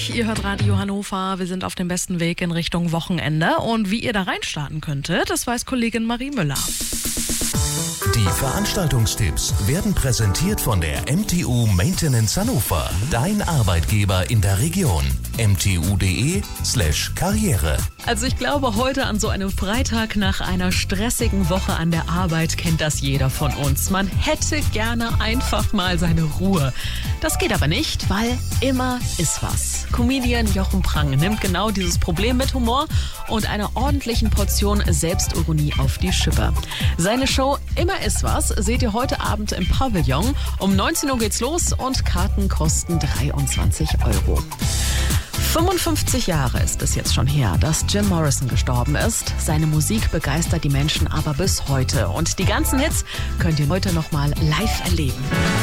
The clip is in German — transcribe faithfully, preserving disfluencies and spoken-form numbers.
Ihr hört Radio Hannover. Wir sind auf dem besten Weg in Richtung Wochenende. Und wie ihr da reinstarten könntet, das weiß Kollegin Marie Müller. Die Veranstaltungstipps werden präsentiert von der M T U Maintenance Hannover. Dein Arbeitgeber in der Region. m t u punkt d e slash karriere. Also ich glaube, heute an so einem Freitag nach einer stressigen Woche an der Arbeit kennt das jeder von uns. Man hätte gerne einfach mal seine Ruhe. Das geht aber nicht, weil immer ist was. Comedian Jochen Prang nimmt genau dieses Problem mit Humor und einer ordentlichen Portion Selbstironie auf die Schippe. Seine Show Immer ist was seht ihr heute Abend im Pavillon. Um neunzehn Uhr geht's los und Karten kosten dreiundzwanzig Euro. fünfundfünfzig Jahre ist es jetzt schon her, dass Jim Morrison gestorben ist. Seine Musik begeistert die Menschen aber bis heute. Und die ganzen Hits könnt ihr heute noch mal live erleben.